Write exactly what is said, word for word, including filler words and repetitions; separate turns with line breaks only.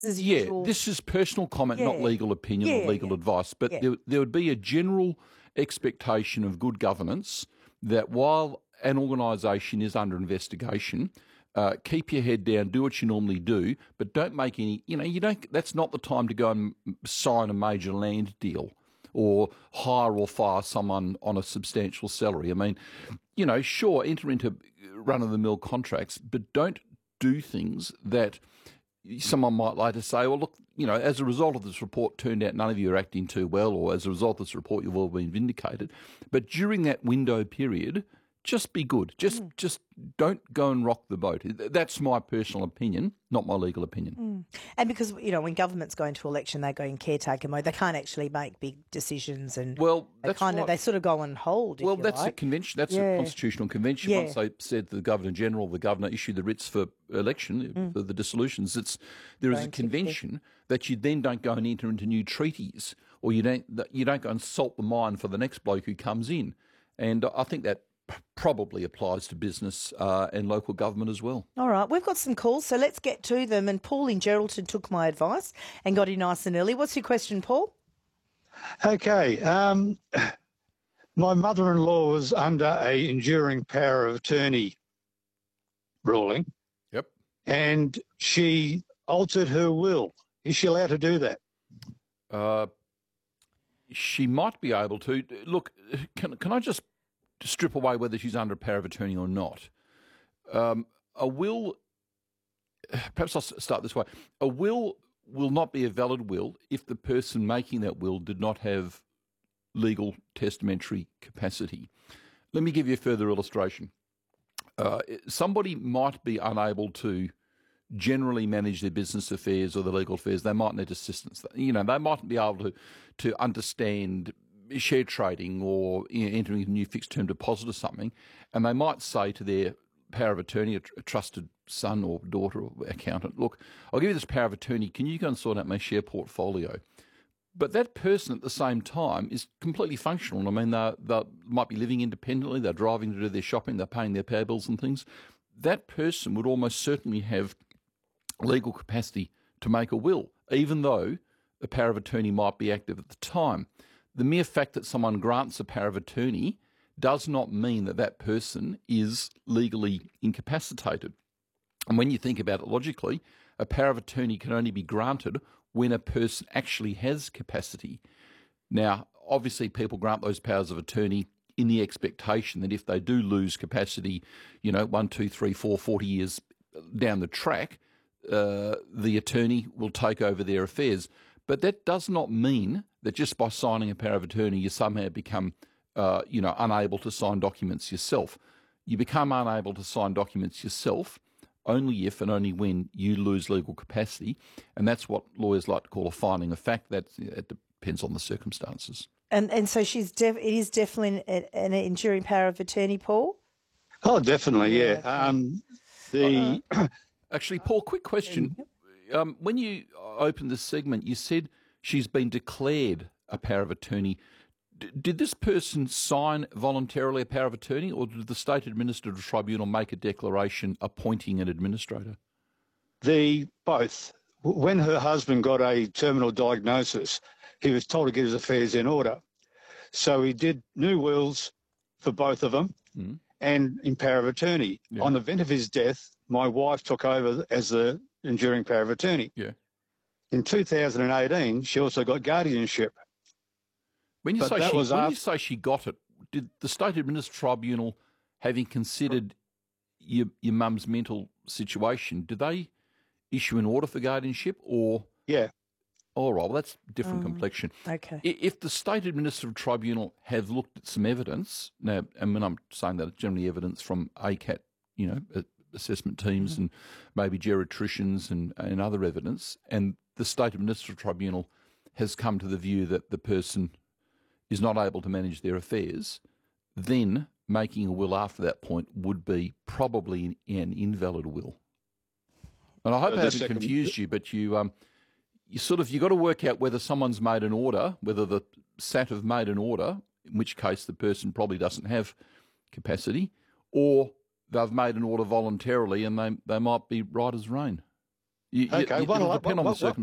as
Yeah,
usual.
this is personal comment,
Yeah.
not legal opinion
Yeah,
or legal
yeah.
advice. But
Yeah.
there, there would be a general expectation of good governance that while an organisation is under investigation, uh, keep your head down, do what you normally do, but don't make any, you know, you don't, that's not the time to go and sign a major land deal or hire or fire someone on a substantial salary. I mean, you know, sure, enter into run-of-the-mill contracts, but don't do things that someone might later say, well, look, you know, as a result of this report, turned out none of you are acting too well, or as a result of this report, you've all been vindicated. But during that window period, just be good. Just mm. just don't go and rock the boat. That's my personal opinion, not my legal opinion.
Mm. And because, you know, when governments go into election, they go in caretaker mode. They can't actually make big decisions, and
well,
they
that's
kind
right.
of they sort of go on hold. If
well,
you
that's
like.
a convention. That's
yeah.
a constitutional convention.
Yeah.
Once they said to the Governor General, the Governor issued the writs for election mm. for the dissolutions. It's there is a convention that you then don't go and enter into new treaties, or you don't you don't go and salt the mine for the next bloke who comes in. And I think that probably applies to business uh, and local government as well.
All right, we've got some calls, so let's get to them. And Paul in Geraldton took my advice and got in nice and early. What's your question, Paul?
Okay, um, my mother-in-law was under a enduring power of attorney ruling.
Yep.
And she altered her will. Is she allowed to do that?
Uh, she might be able to. Look, can, can I just strip away whether she's under a power of attorney or not? Um, a will, perhaps I'll start this way. A will will not be a valid will if the person making that will did not have legal testamentary capacity. Let me give you a further illustration. Uh, somebody might be unable to generally manage their business affairs or their legal affairs. They might need assistance. You know, they mightn't be able to, to understand share trading or, you know, entering a new fixed term deposit or something, and they might say to their power of attorney, a, tr- a trusted son or daughter or accountant, look, I'll give you this power of attorney, can you go and sort out my share portfolio? But that person at the same time is completely functional. I mean, they they might be living independently, they're driving to do their shopping, they're paying their power bills and things. That person would almost certainly have legal capacity to make a will, even though the power of attorney might be active at the time. The mere fact that someone grants a power of attorney does not mean that that person is legally incapacitated. And when you think about it logically, a power of attorney can only be granted when a person actually has capacity. Now, obviously, people grant those powers of attorney in the expectation that if they do lose capacity, you know, one, two, three, four, forty years down the track, uh, the attorney will take over their affairs. But that does not mean that just by signing a power of attorney, you somehow become, uh, you know, unable to sign documents yourself. You become unable to sign documents yourself only if and only when you lose legal capacity, and that's what lawyers like to call a finding of fact. That it depends on the circumstances.
And and so she's def- it is definitely an, an enduring power of attorney, Paul.
Oh, definitely, yeah.
Yeah, okay.
Um, the
uh, actually, Paul, quick question. Um, when you opened this segment, you said she's been declared a power of attorney. D- did this person sign voluntarily a power of attorney, or did the State Administrative Tribunal make a declaration appointing an administrator?
The both. When her husband got a terminal diagnosis, he was told to get his affairs in order. So he did new wills for both of them mm. and in power of attorney. Yeah. On the event of his death, my wife took over as the enduring power of attorney.
Yeah.
In two thousand eighteen, she also got guardianship.
When you, say she, when after... you say she got it, did the State Administrative Tribunal, having considered your your mum's mental situation, did they issue an order for guardianship or?
Yeah.
All right, well, that's a different
um,
complexion.
Okay.
If the State Administrative Tribunal have looked at some evidence, now, and when I'm saying that, it's generally evidence from A C A T, you know, assessment teams mm-hmm. and maybe geriatricians and, and other evidence, and the State Administrative Tribunal has come to the view that the person is not able to manage their affairs, then making a will after that point would be probably an invalid will. And I hope I haven't confused you, but you um, you sort of, you've got to work out whether someone's made an order, whether the S A T have made an order, in which case the person probably doesn't have capacity, or they've made an order voluntarily and they, they might be right as rain. You, you-
Okay,
you-
well,
it'll
what-
depend on
what-
the circumstances.
what-